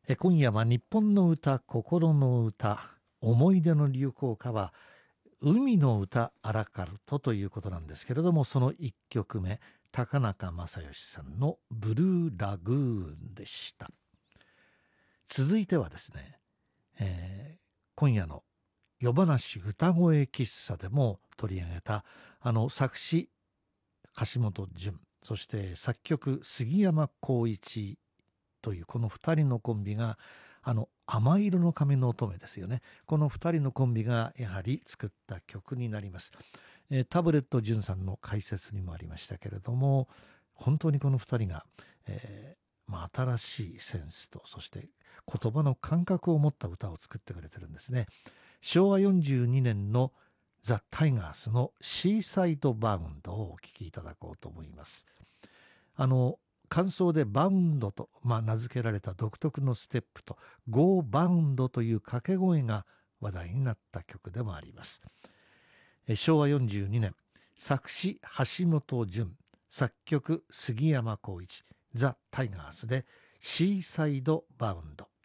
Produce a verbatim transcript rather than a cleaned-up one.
え今夜は日本の歌、心の歌、思い出の流行歌は海の歌アラカルトということなんですけれども、そのいっきょくめ、高中正義さんのブルーラグーンでした。続いてはですね、えー今夜の夜話歌声喫茶でも取り上げたあの作詞橋本淳、そして作曲杉山浩一というこのふたりのコンビが、あの甘い色の髪の乙女ですよね。このふたりのコンビがやはり作った曲になります。えータブレット淳さんの解説にもありましたけれども、本当にこのふたりが、えーまあ、新しいセンスと、そして言葉の感覚を持った歌を作ってくれてるんですね。しょうわよんじゅうにねんのザ・タイガースのシーサイドバウンドをお聴きいただこうと思います。あの感想でバウンドと、まあ、名付けられた独特のステップとゴーバウンドという掛け声が話題になった曲でもあります。えしょうわよんじゅうにねん、作詞橋本淳、作曲杉山浩一、ザ・タイガースでシーサイドバウンド。